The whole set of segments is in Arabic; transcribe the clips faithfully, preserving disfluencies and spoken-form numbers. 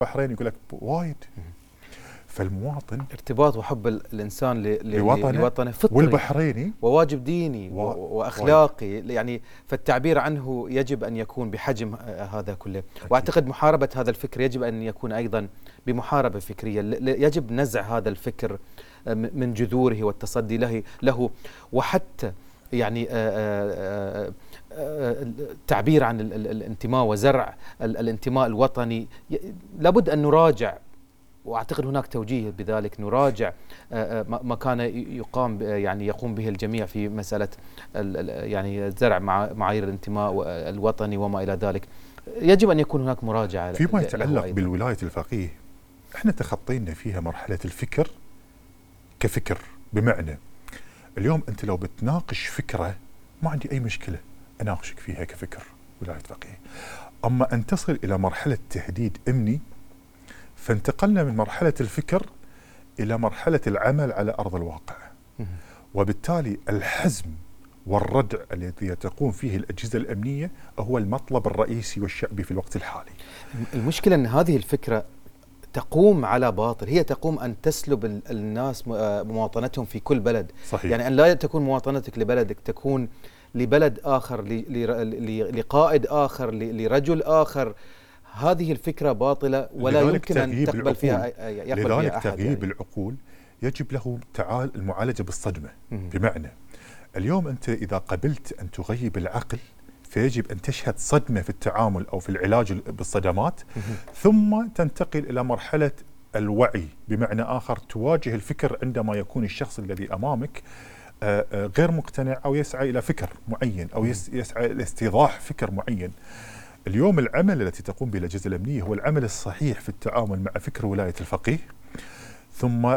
البحرين يقول لك وايد. فالمواطن ارتباط وحب الإنسان لوطنه, لوطنه فطري والبحريني وواجب ديني و... وأخلاقي يعني، فالتعبير عنه يجب أن يكون بحجم هذا كله. أكيد. وأعتقد محاربة هذا الفكر يجب أن يكون أيضا بمحاربة فكرية، يجب نزع هذا الفكر من جذوره والتصدي له له وحتى يعني التعبير عن الانتماء وزرع الانتماء الوطني. لابد أن نراجع، واعتقد هناك توجيه بذلك، نراجع ما كان يقام يعني يقوم به الجميع في مساله يعني زرع معايير الانتماء الوطني وما الى ذلك. يجب ان يكون هناك مراجعه فيما يتعلق بالولايه الفقيه. احنا تخطينا فيها مرحله الفكر كفكر، بمعنى اليوم انت لو بتناقش فكره ما عندي اي مشكله اناقشك فيها كفكر ولايه فقيه، اما ان تصل الى مرحله تهديد امني، فانتقلنا من مرحلة الفكر إلى مرحلة العمل على أرض الواقع. وبالتالي الحزم والردع الذي تقوم فيه الأجهزة الأمنية هو المطلب الرئيسي والشعبي في الوقت الحالي. المشكلة أن هذه الفكرة تقوم على باطل، هي تقوم أن تسلب الناس مواطنتهم في كل بلد. صحيح. يعني أن لا تكون مواطنتك لبلدك، تكون لبلد آخر، لقائد آخر، لرجل آخر. هذه الفكرة باطلة ولا يمكن أن تقبل فيها يقبل لذلك فيها أحد. تغييب يعني. العقول يجب له تعال المعالجة بالصدمة. بمعنى اليوم أنت إذا قبلت أن تغيب العقل فيجب أن تشهد صدمة في التعامل أو في العلاج بالصدمات، ثم تنتقل إلى مرحلة الوعي. بمعنى آخر تواجه الفكر عندما يكون الشخص الذي أمامك غير مقتنع أو يسعى إلى فكر معين أو يسعى إلى استيضاح فكر معين. اليوم العمل التي تقوم به الأجهزة الأمنية هو العمل الصحيح في التعامل مع فكر ولاية الفقيه، ثم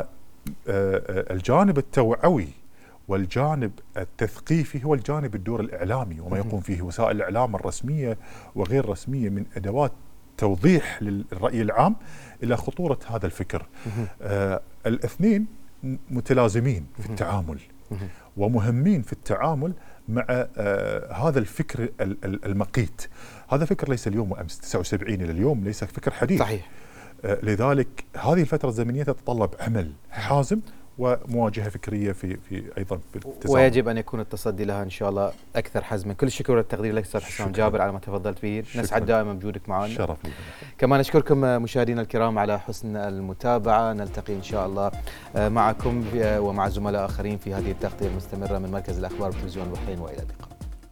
الجانب التوعوي والجانب التثقيفي هو الجانب الدور الإعلامي وما يقوم فيه وسائل الإعلام الرسمية وغير رسمية من أدوات توضيح للرأي العام إلى خطورة هذا الفكر. آه الاثنين متلازمين في التعامل ومهمين في التعامل مع آه هذا الفكر المقيت. هذا فكر ليس اليوم وأمس، تسعة وسبعين إلى اليوم ليس فكر حديث. صحيح. آه لذلك هذه الفترة الزمنية تتطلب عمل حازم ومواجهة فكرية في في أيضا بالتزامن. ويجب أن يكون التصدي لها إن شاء الله أكثر حزما. كل الشكر والتقدير لك أستاذ حسام جابر على ما تفضلت به. نسعد دائما بوجودك معنا. شرف لي. كما نشكركم مشاهدينا الكرام على حسن المتابعة. نلتقي إن شاء الله معكم ومع زملاء آخرين في هذه التغطية المستمرة من مركز الأخبار بتلفزيون البحرين، وإلى اللقاء.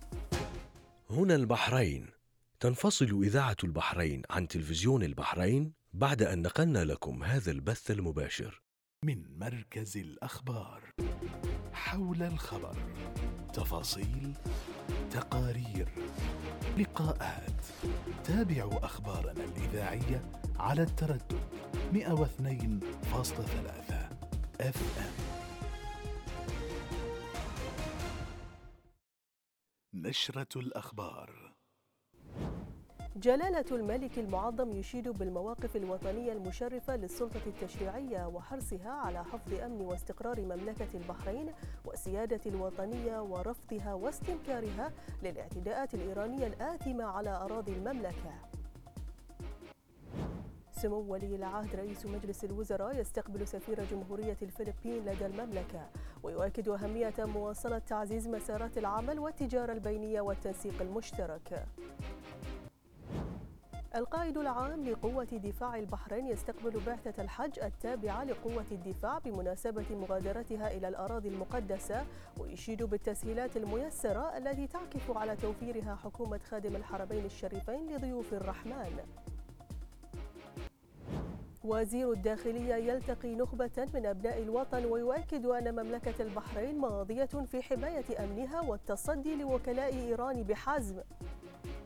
هنا البحرين. تنفصل إذاعة البحرين عن تلفزيون البحرين بعد أن نقلنا لكم هذا البث المباشر من مركز الأخبار. حول الخبر، تفاصيل، تقارير، لقاءات. تابعوا أخبارنا الإذاعية على التردد مئة واثنين فاصلة ثلاثة اف ام. نشرة الأخبار. جلالة الملك المعظم يشيد بالمواقف الوطنية المشرفة للسلطة التشريعية وحرصها على حفظ أمن واستقرار مملكة البحرين والسيادة الوطنية ورفضها واستنكارها للاعتداءات الإيرانية الآثمة على أراضي المملكة. سمو ولي العهد رئيس مجلس الوزراء يستقبل سفير جمهورية الفلبين لدى المملكة، ويؤكد أهمية مواصلة تعزيز مسارات العمل والتجارة البينية والتنسيق المشترك. القائد العام لقوة دفاع البحرين يستقبل بعثة الحج التابعة لقوة الدفاع بمناسبة مغادرتها إلى الأراضي المقدسة، ويشيد بالتسهيلات الميسرة التي تعكف على توفيرها حكومة خادم الحرمين الشريفين لضيوف الرحمن. وزير الداخلية يلتقي نخبة من أبناء الوطن ويؤكد أن مملكة البحرين ماضية في حماية أمنها والتصدي لوكلاء إيران بحزم.